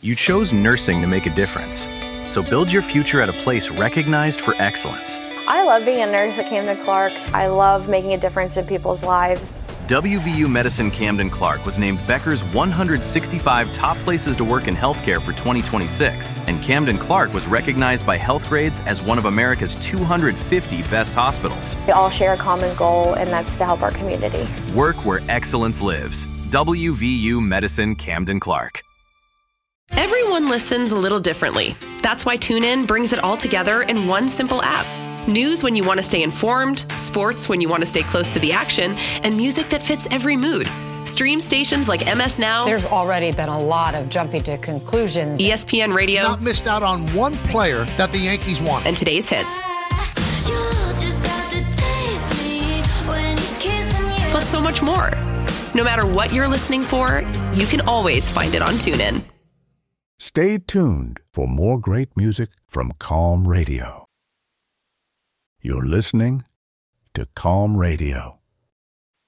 You chose nursing to make a difference. So build your future at a place recognized for excellence. I love being a nurse at Camden Clark. I love making a difference in people's lives. WVU Medicine Camden Clark was named Becker's 165 top places to work in healthcare for 2026, and Camden Clark was recognized by Healthgrades as one of America's 250 best hospitals. We all share a common goal, and that's to help our community. Work where excellence lives. WVU Medicine Camden Clark. Everyone listens a little differently. That's why TuneIn brings it all together in one simple app. News when you want to stay informed, sports when you want to stay close to the action, and music that fits every mood. Stream stations like MS Now. There's already been a lot of jumping to conclusions. ESPN Radio. Not missed out on one player that the Yankees want. And today's hits. Plus so much more. No matter what you're listening for, you can always find it on TuneIn. Stay tuned for more great music from Calm Radio. You're listening to Calm Radio.